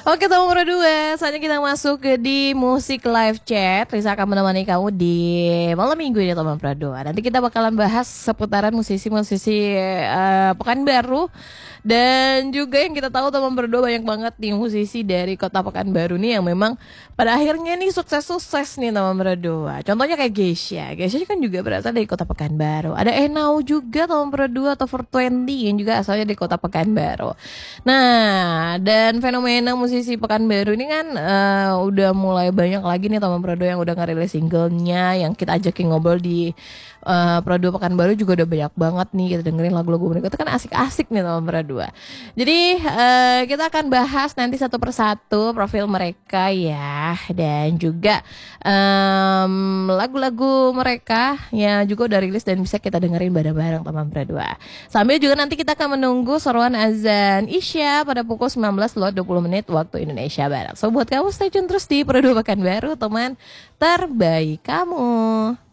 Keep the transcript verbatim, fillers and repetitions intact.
Oke teman berdua, saatnya kita masuk ke di musik live chat. Risa akan menemani kamu di malam minggu ini teman berdua. Nanti kita bakalan bahas seputaran musisi-musisi uh, Pekanbaru. Dan juga yang kita tahu teman berdua banyak banget nih musisi dari kota Pekanbaru nih yang memang pada akhirnya nih sukses-sukses nih teman berdua. Contohnya kayak Geisha. Geisha kan juga berasal dari kota Pekanbaru. Ada Enau juga teman berdua atau four twenty yang juga asalnya dari kota Pekanbaru. Nah, dan fenomena musisi Pekanbaru ini kan uh, udah mulai banyak lagi nih teman berdua yang udah ngerilis singlenya, yang kita ajakin ngobrol di uh, Produk Pekanbaru juga udah banyak banget nih kita dengerin lagu-lagu mereka itu kan asik-asik nih teman berdua. Jadi uh, kita akan bahas nanti satu persatu profil mereka ya, dan juga um, lagu-lagu mereka yang juga udah rilis dan bisa kita dengerin bareng-bareng teman berdua. Sambil juga nanti kita akan menunggu seruan azan Isya pada pukul sembilan belas lewat dua puluh menit waktu Indonesia Barat. So buat kamu stay tune terus di Produk Pekanbaru, teman terbaik kamu.